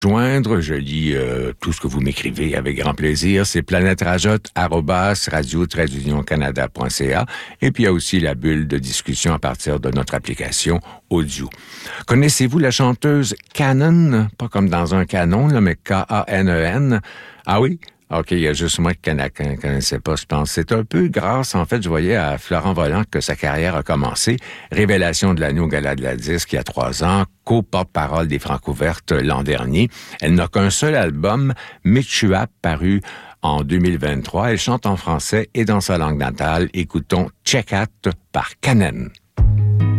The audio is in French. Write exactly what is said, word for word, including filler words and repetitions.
Joindre, je lis euh, tout ce que vous m'écrivez avec grand plaisir. C'est planèterajotte arobase radio tiret union canada point c a. Et puis il y a aussi la bulle de discussion à partir de notre application audio. Connaissez-vous la chanteuse Canen? Pas comme dans un canon, là, mais K A N E N. Ah oui? OK, il y a juste moi qui ne connaissais pas, je pense. C'est un peu grâce, en fait, je voyais à Florent Volant que sa carrière a commencé. Révélation de l'année au Gala de la Disque il y a trois ans, co-porte-parole des Francouvertes l'an dernier. Elle n'a qu'un seul album, Michua, paru en deux mille vingt-trois. Elle chante en français et dans sa langue natale. Écoutons Check Out par Canen.